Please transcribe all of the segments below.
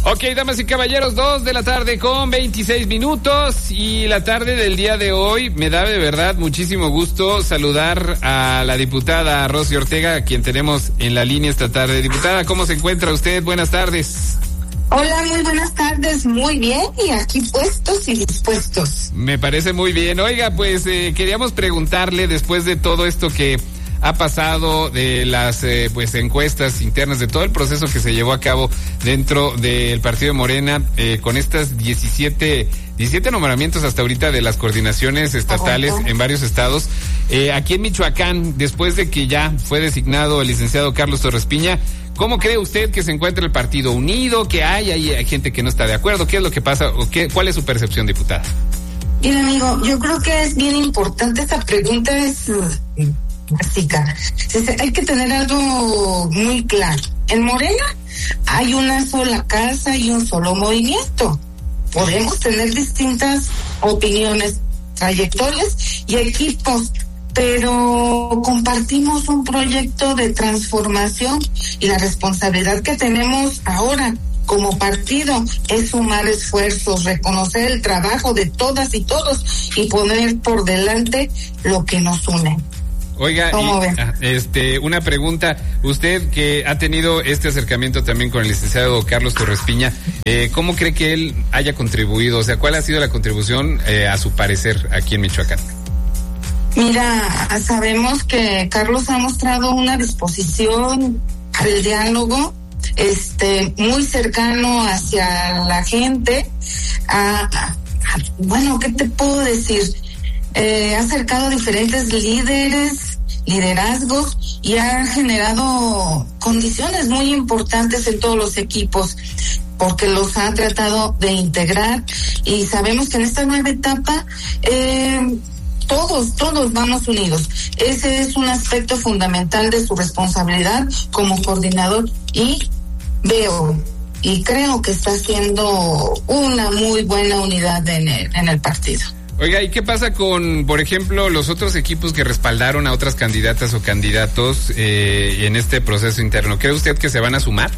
Ok, damas y caballeros, 2:26 p.m. y la tarde del día de hoy me da de verdad muchísimo gusto saludar a la diputada Rosy Ortega, a quien tenemos en la línea esta tarde. Diputada, ¿cómo se encuentra usted? Buenas tardes. Hola, muy buenas tardes, muy bien, y aquí puestos y dispuestos. Me parece muy bien. Oiga, pues queríamos preguntarle, después de todo esto que ha pasado, de las encuestas internas, de todo el proceso que se llevó a cabo dentro del partido de Morena, con estas 17 nombramientos hasta ahorita de las coordinaciones estatales en varios estados, aquí en Michoacán, después de que ya fue designado el licenciado Carlos Torres Piña, ¿cómo cree usted que se encuentra el partido unido? ¿Qué hay gente que no está de acuerdo? ¿Qué es lo que pasa? ¿Cuál es su percepción, diputada? Mira, amigo, yo creo que es bien importante, esta pregunta es básica. Hay que tener algo muy claro. En Morena hay una sola casa y un solo movimiento. Podemos tener distintas opiniones, trayectorias y equipos, pero compartimos un proyecto de transformación, y la responsabilidad que tenemos ahora como partido es sumar esfuerzos, reconocer el trabajo de todas y todos y poner por delante lo que nos une. Oiga, una pregunta, usted que ha tenido este acercamiento también con el licenciado Carlos Torres Piña, ¿cómo cree que él haya contribuido? O sea, ¿cuál ha sido la contribución a su parecer aquí en Michoacán? Mira, sabemos que Carlos ha mostrado una disposición al diálogo, muy cercano hacia la gente. Bueno, ¿qué te puedo decir? Ha acercado a diferentes liderazgos y ha generado condiciones muy importantes en todos los equipos, porque los ha tratado de integrar, y sabemos que en esta nueva etapa todos vamos unidos. Ese es un aspecto fundamental de su responsabilidad como coordinador, y creo que está haciendo una muy buena unidad en el partido. Oiga, ¿y qué pasa con, por ejemplo, los otros equipos que respaldaron a otras candidatas o candidatos en este proceso interno? ¿Cree usted que se van a sumar?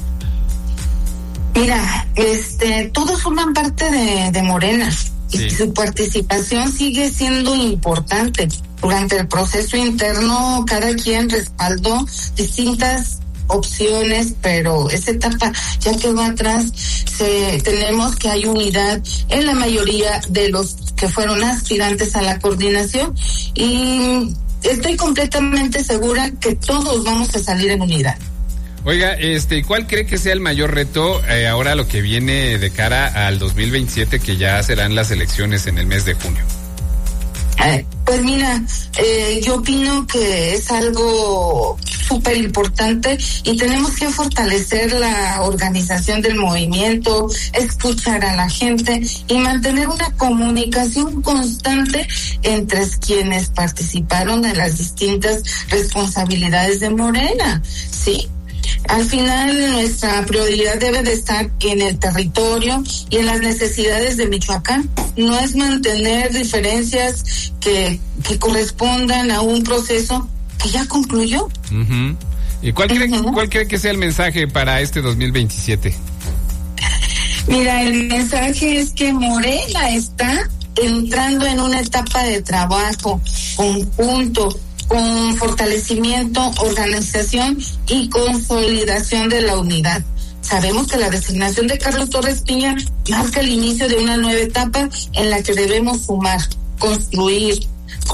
Mira, todos forman parte de Morena, sí, y su participación sigue siendo importante. Durante el proceso interno, cada quien respaldó distintas opciones, pero esa etapa ya quedó atrás. Tenemos que hay unidad en la mayoría de los que fueron aspirantes a la coordinación, y estoy completamente segura que todos vamos a salir en unidad. Oiga, ¿cuál cree que sea el mayor reto ahora lo que viene de cara al 2027, que ya serán las elecciones en el mes de junio? Pues mira, yo opino que es algo súper importante, y tenemos que fortalecer la organización del movimiento, escuchar a la gente y mantener una comunicación constante entre quienes participaron en las distintas responsabilidades de Morena, ¿sí? Al final, nuestra prioridad debe de estar en el territorio y en las necesidades de Michoacán. No es mantener diferencias que correspondan a un proceso que ya concluyó. Uh-huh. ¿Y cuál cree que sea el mensaje para este 2027? Mira, el mensaje es que Morena está entrando en una etapa de trabajo conjunto, con fortalecimiento, organización y consolidación de la unidad. Sabemos que la designación de Carlos Torres Piña marca el inicio de una nueva etapa en la que debemos sumar, construir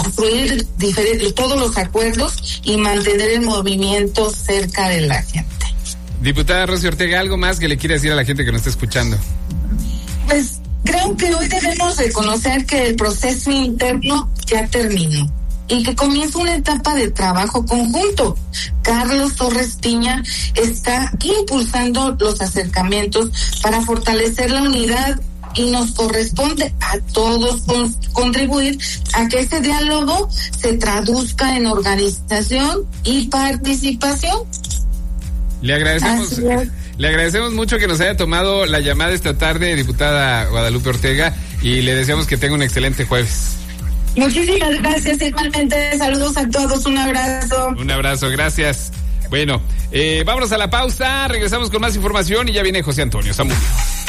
todos los acuerdos y mantener el movimiento cerca de la gente. Diputada Rosy Ortega, ¿algo más que le quiere decir a la gente que nos está escuchando? Pues creo que hoy debemos reconocer que el proceso interno ya terminó y que comienza una etapa de trabajo conjunto. Carlos Torres Piña está impulsando los acercamientos para fortalecer la unidad, y nos corresponde a todos contribuir a que este diálogo se traduzca en organización y participación. Le agradecemos mucho que nos haya tomado la llamada esta tarde, diputada Guadalupe Ortega, y le deseamos que tenga un excelente jueves. Muchísimas gracias, igualmente. Saludos a todos, un abrazo. Un abrazo, gracias. Bueno, vámonos a la pausa, regresamos con más información y ya viene José Antonio Zamudio.